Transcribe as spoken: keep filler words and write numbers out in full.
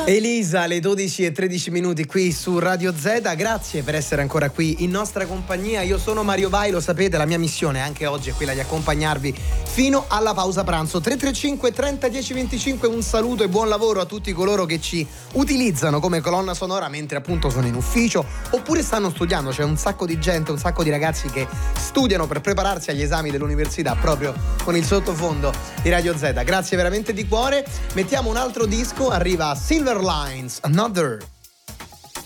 Elisa, alle dodici e tredici minuti qui su Radio Z. Grazie per essere ancora qui in nostra compagnia. Io sono Mario Vai, lo sapete, la mia missione anche oggi è quella di accompagnarvi fino alla pausa pranzo. Tre tre cinque trenta dieci venticinque. Un saluto e buon lavoro a tutti coloro che ci utilizzano come colonna sonora mentre appunto sono in ufficio oppure stanno studiando. C'è un sacco di gente, un sacco di ragazzi che studiano per prepararsi agli esami dell'università proprio con il sottofondo di Radio Z. Grazie veramente di cuore. Mettiamo un altro disco, arriva Silver Lines, Another.